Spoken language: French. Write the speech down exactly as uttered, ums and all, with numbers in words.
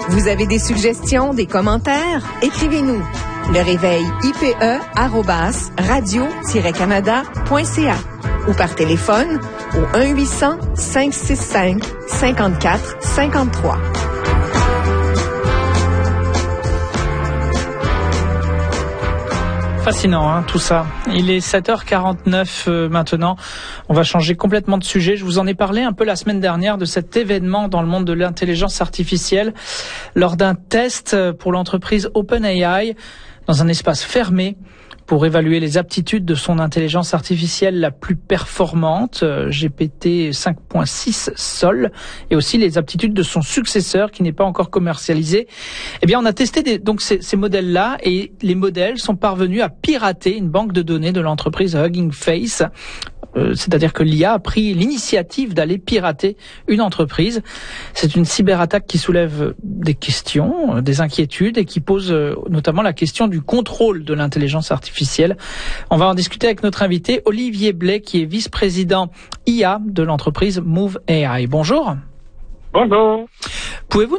Vous avez des suggestions, des commentaires? Écrivez-nous. Le réveil I P E arobase radio tiret canada point c a ou par téléphone au un huit cents, cinq six cinq, cinq quatre cinq trois. Fascinant, hein, tout ça. Il est sept heures quarante-neuf euh, maintenant. On va changer complètement de sujet. Je vous en ai parlé un peu la semaine dernière de cet événement dans le monde de l'intelligence artificielle lors d'un test pour l'entreprise OpenAI dans un espace fermé pour évaluer les aptitudes de son intelligence artificielle la plus performante, G P T cinq point six Sol, et aussi les aptitudes de son successeur qui n'est pas encore commercialisé. Eh bien, on a testé des, donc ces, ces modèles-là, et les modèles sont parvenus à pirater une banque de données de l'entreprise Hugging Face. Euh, c'est-à-dire que l'I A a pris l'initiative d'aller pirater une entreprise. C'est une cyberattaque qui soulève des questions, des inquiétudes, et qui pose euh, notamment la question du contrôle de l'intelligence artificielle. On va en discuter avec notre invité, Olivier Blais, qui est vice-président I A de l'entreprise Move A I. Bonjour. Bonjour. Pouvez-vous